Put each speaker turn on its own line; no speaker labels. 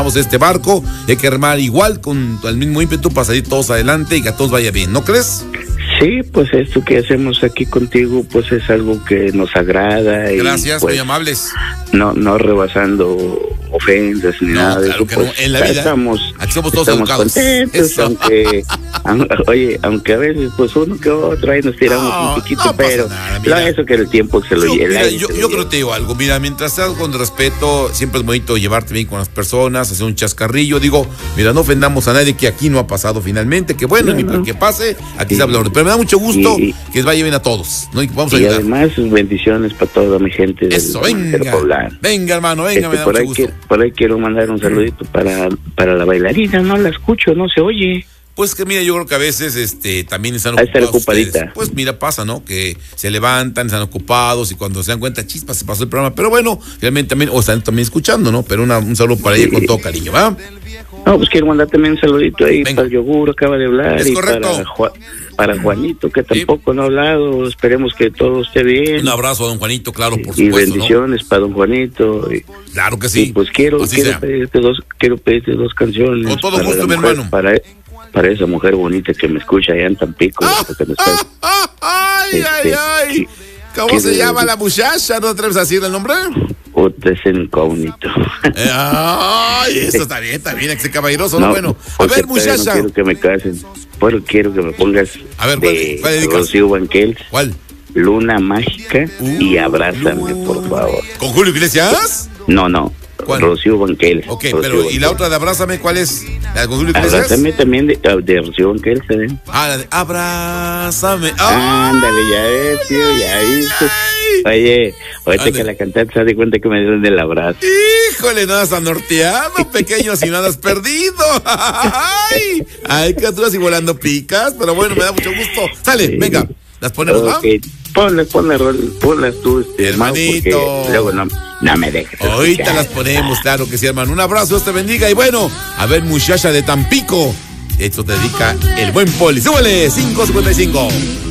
Vamos a este barco y hay que remar igual con el mismo ímpetu para salir todos adelante y que a todos vaya bien, ¿no crees?
Sí, pues esto que hacemos aquí contigo pues es algo que nos agrada.
Gracias,
y, pues,
muy amables.
No rebasando ofensas ni nada de eso.
Que
pues,
no, en la vida aquí somos todos educados.
Contentos, aunque a veces pues uno que otro ahí nos tiramos un poquito, pero nada, eso que el tiempo se lo lleve.
Yo creo que te digo algo, mira, mientras seas con respeto, siempre es bonito llevarte bien con las personas, hacer un chascarrillo, digo, mira, no ofendamos a nadie, que aquí no ha pasado finalmente, que bueno, que pase, aquí se habla, pero me da mucho gusto que les vaya bien a todos, ¿no? Y vamos a ayudar.
Y además bendiciones para toda mi gente del poblano.
Venga, hermano, venga, me da mucho gusto.
Por ahí quiero mandar un saludito para la bailarina, no la escucho, no se oye.
Pues que mira, yo creo que a veces también están ocupados. Pues mira, pasa, ¿no? Que se levantan, están ocupados y cuando se dan cuenta, chispa, se pasó el programa. Pero bueno, realmente también, o están también escuchando, ¿no? Pero un saludo para ella con todo cariño, ¿va?
No, pues quiero mandar también un saludito ahí para el yogur, acaba de hablar.
Es correcto.
Para Juanito, que tampoco no ha hablado, esperemos que todo esté bien.
Un abrazo a don Juanito, claro, por supuesto.
Y bendiciones, ¿no? Para don Juanito.
Claro que sí.
Y pues quiero pedirte dos canciones.
Con todo gusto, mi hermano.
Para esa mujer bonita que me escucha allá en Tampico.
Ay. ¿Cómo se llama la muchacha? ¿No te atreves a decir el nombre?
Es incógnito.
Ay, eso está bien, ese caballeroso, ¿no? Bueno, a ver, muchacha.
No quiero que me casen, pero quiero que me pongas.
A ver, ¿cuál dedicas?
Rocío Banquels.
¿Cuál?
Luna Mágica y Abrázame, por favor.
¿Con Julio Iglesias?
No.
¿Cuál?
Rocío Banquels.
Ok, pero ¿y la otra de Abrázame cuál es? ¿La de Julio Iglesias?
Abrázame también de Rocío Banquels, ¿eh?
La de Abrázame.
Ándale, ya ves, tío, ya viste. Oye, ahorita que la cantaste, se da cuenta que me dieron del abrazo.
Híjole, no andas norteado, pequeño, si no andas perdido. Ay, que tú vas y volando picas, pero bueno, me da mucho gusto. Sale, venga, las ponemos, ¿no?
Ponlas tú,
hermanito.
Luego no me dejes.
Ahorita las ponemos, claro que sí, hermano. Un abrazo, Dios te bendiga. Y bueno, a ver, muchacha de Tampico, esto te dedica el buen Poli. ¡Súbele! 5:55.